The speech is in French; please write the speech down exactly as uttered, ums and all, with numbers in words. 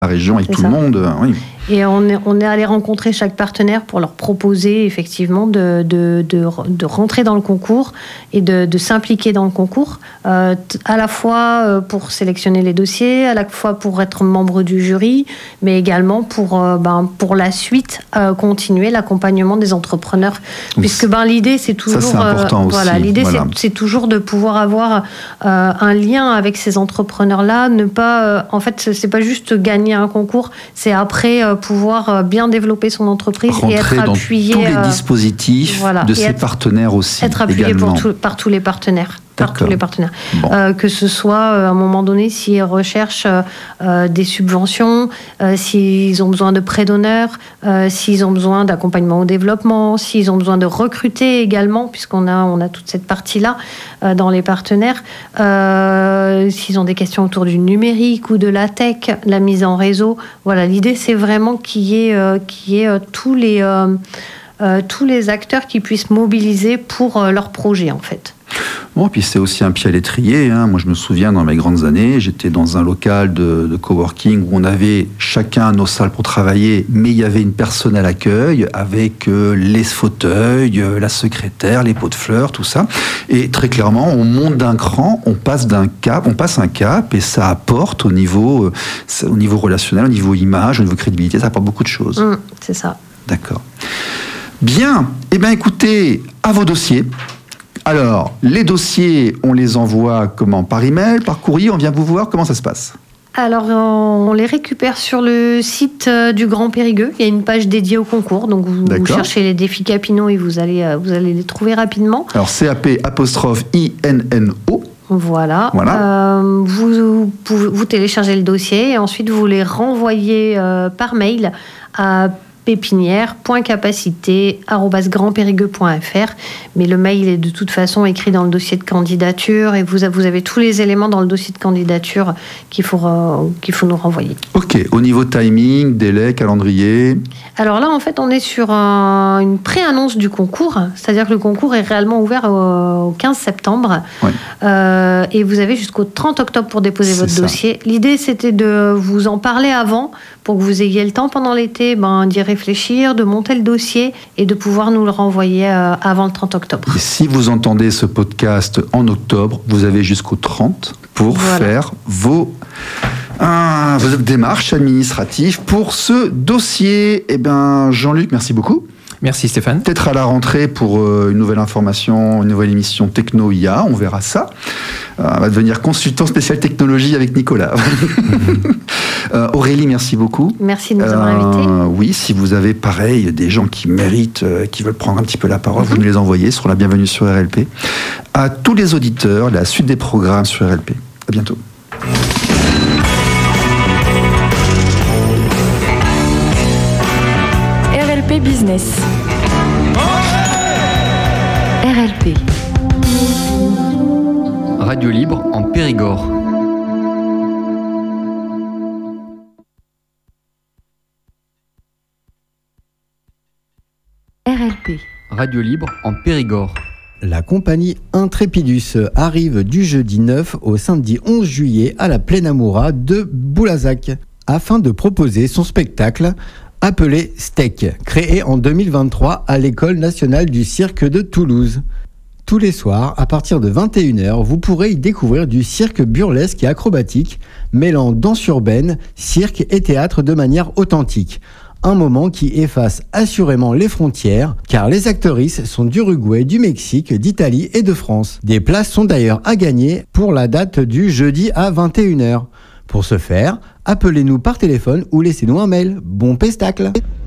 la région, avec C'est tout ça. le monde. Oui. Et on est, on est allé rencontrer chaque partenaire pour leur proposer effectivement de, de, de, de rentrer dans le concours et de, de s'impliquer dans le concours, euh, à la fois pour sélectionner les dossiers, à la fois pour être membre du jury, mais également pour, euh, ben, pour la suite euh, continuer l'accompagnement des entrepreneurs. Donc, Puisque ben, l'idée, c'est toujours, ça, c'est important euh, aussi. voilà, l'idée Voilà. c'est, c'est toujours de pouvoir avoir euh, un lien avec ces entrepreneurs-là, ne pas, euh, en fait, c'est pas juste gagner un concours, c'est après euh, pouvoir bien développer son entreprise Rentrer et être dans appuyé tous les euh, dispositifs voilà, de et ses être, partenaires aussi. être appuyé également. pour tout, par tous les partenaires. Par D'accord. tous les partenaires. Bon. Euh, que ce soit euh, à un moment donné s'ils recherchent euh, des subventions, euh, s'ils ont besoin de prêts d'honneur, euh, s'ils ont besoin d'accompagnement au développement, s'ils ont besoin de recruter également, puisqu'on a, on a toute cette partie-là euh, dans les partenaires, euh, s'ils ont des questions autour du numérique ou de la tech, la mise en réseau. Voilà, l'idée c'est vraiment qu'il y ait, euh, qu'il y ait euh, tous les, euh, euh, tous les acteurs qui puissent mobiliser pour euh, leur projet en fait. Bon, puis c'est aussi un pied à l'étrier. Hein. Moi, je me souviens, dans mes grandes années, j'étais dans un local de, de coworking où on avait chacun nos salles pour travailler, mais il y avait une personne à l'accueil avec euh, les fauteuils, euh, la secrétaire, les pots de fleurs, tout ça. Et très clairement, on monte d'un cran, on passe d'un cap, on passe un cap, et ça apporte au niveau, euh, ça, au niveau relationnel, au niveau image, au niveau crédibilité, ça apporte beaucoup de choses. Mmh, c'est ça. D'accord. Bien. Eh bien, écoutez, à vos dossiers. Alors, les dossiers, on les envoie comment? Par email, par courrier? On vient vous voir? Comment ça se passe? Alors, on les récupère sur le site du Grand Périgueux. Il y a une page dédiée au concours. Donc, vous, vous cherchez les défis Capino et vous allez, vous allez les trouver rapidement. Alors, C A P apostrophe I N N O. Voilà. voilà. Euh, vous, vous, vous téléchargez le dossier et ensuite vous les renvoyez euh, par mail à pépinière point capacité arobase grand périgueux point f r. Mais le mail est de toute façon écrit dans le dossier de candidature et vous, vous avez tous les éléments dans le dossier de candidature qu'il faut, euh, qu'il faut nous renvoyer. Ok, au niveau timing, délai, calendrier. Alors là, en fait, on est sur un, une pré-annonce du concours, c'est-à-dire que le concours est réellement ouvert au, au quinze septembre. Ouais. Euh, et vous avez jusqu'au trente octobre pour déposer C'est votre ça. dossier. L'idée, c'était de vous en parler avant pour que vous ayez le temps pendant l'été ben, d'y réfléchir, de monter le dossier et de pouvoir nous le renvoyer euh, avant le trente octobre. Et si vous entendez ce podcast en octobre, vous avez jusqu'au trente pour Voilà. faire vos, euh, vos démarches administratives pour ce dossier. Eh bien, Jean-Luc, merci beaucoup. Merci Stéphane. Peut-être à la rentrée pour euh, une nouvelle information, une nouvelle émission Techno I A, on verra ça. Euh, on va devenir consultant spécial technologie avec Nicolas. Mm-hmm. euh, Aurélie, merci beaucoup. Merci de nous avoir invités. Euh, oui, si vous avez pareil des gens qui méritent, euh, qui veulent prendre un petit peu la parole, mm-hmm. vous nous les envoyez, ils seront la bienvenue sur R L P. À tous les auditeurs, la suite des programmes sur R L P. À bientôt. R L P Business. R L P. Radio libre en Périgord. R L P. Radio libre en Périgord. La compagnie Intrépidus arrive du jeudi neuf au samedi onze juillet à la Plaine Amoura de Boulazac afin de proposer son spectacle appelé Steak, créé en deux mille vingt-trois à l'École nationale du cirque de Toulouse. Tous les soirs, à partir de vingt et une heures, vous pourrez y découvrir du cirque burlesque et acrobatique, mêlant danse urbaine, cirque et théâtre de manière authentique. Un moment qui efface assurément les frontières, car les actrices sont d'Uruguay, du Mexique, d'Italie et de France. Des places sont d'ailleurs à gagner pour la date du jeudi à vingt et une heures. Pour ce faire, appelez-nous par téléphone ou laissez-nous un mail. Bon pestacle!